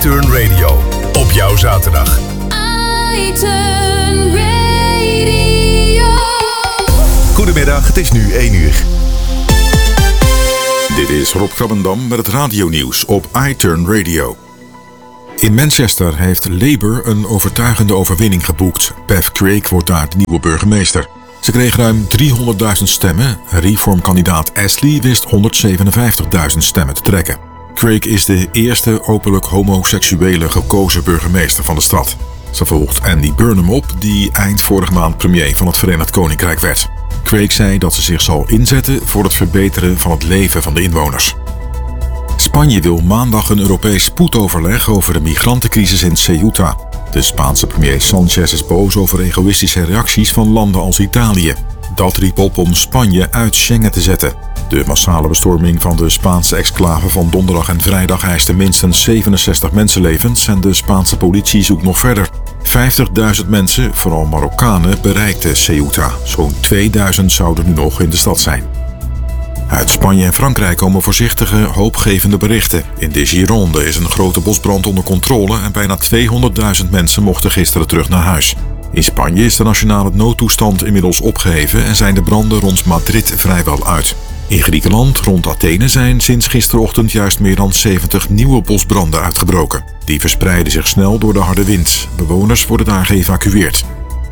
iTurn Radio. Op jouw zaterdag. iTurn Radio. Goedemiddag, het is nu 1 uur. Dit is Rob Krabbendam met het radionieuws op iTurn Radio. In Manchester heeft Labour een overtuigende overwinning geboekt. Bev Craig wordt daar de nieuwe burgemeester. Ze kreeg ruim 300.000 stemmen. Reformkandidaat Ashley wist 157.000 stemmen te trekken. Craig is de eerste openlijk homoseksuele gekozen burgemeester van de stad. Ze volgt Andy Burnham op, die eind vorige maand premier van het Verenigd Koninkrijk werd. Craig zei dat ze zich zal inzetten voor het verbeteren van het leven van de inwoners. Spanje wil maandag een Europees spoedoverleg over de migrantencrisis in Ceuta. De Spaanse premier Sanchez is boos over egoïstische reacties van landen als Italië. Dat riep op om Spanje uit Schengen te zetten. De massale bestorming van de Spaanse exclave van donderdag en vrijdag eiste minstens 67 mensenlevens en de Spaanse politie zoekt nog verder. 50.000 mensen, vooral Marokkanen, bereikten Ceuta. Zo'n 2000 zouden nu nog in de stad zijn. Uit Spanje en Frankrijk komen voorzichtige, hoopgevende berichten. In de Gironde is een grote bosbrand onder controle en bijna 200.000 mensen mochten gisteren terug naar huis. In Spanje is de nationale noodtoestand inmiddels opgeheven en zijn de branden rond Madrid vrijwel uit. In Griekenland, rond Athene, zijn sinds gisterochtend juist meer dan 70 nieuwe bosbranden uitgebroken. Die verspreiden zich snel door de harde wind. Bewoners worden daar geëvacueerd.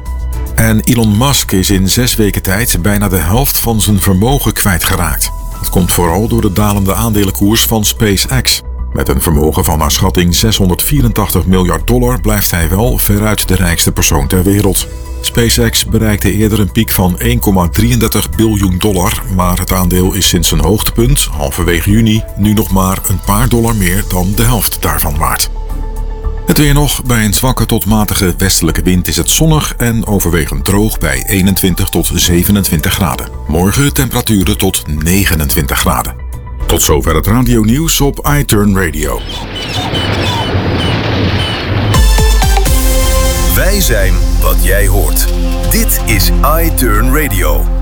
En Elon Musk is in 6 weken tijd bijna de helft van zijn vermogen kwijtgeraakt. Dat komt vooral door de dalende aandelenkoers van SpaceX. Met een vermogen van naar schatting $684 miljard blijft hij wel veruit de rijkste persoon ter wereld. SpaceX bereikte eerder een piek van $1,33 biljoen, maar het aandeel is sinds zijn hoogtepunt, halverwege juni, nu nog maar een paar dollar meer dan de helft daarvan waard. Het weer nog. Bij een zwakke tot matige westelijke wind is het zonnig en overwegend droog bij 21 tot 27 graden. Morgen temperaturen tot 29 graden. Tot zover het radionieuws op iTurn Radio. Wij zijn wat jij hoort. Dit is iTurn Radio.